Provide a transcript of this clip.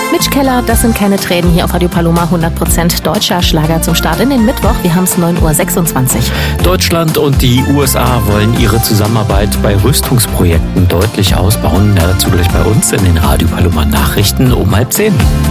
Mitch Keller, das sind keine Tränen hier auf Radio Paloma, 100% deutscher Schlager zum Start in den Mittwoch. Wir haben es 9.26 Uhr. Deutschland und die USA wollen ihre Zusammenarbeit bei Rüstungsprojekten deutlich ausbauen. Dazu gleich bei uns in den Radio Paloma Nachrichten um 9:30.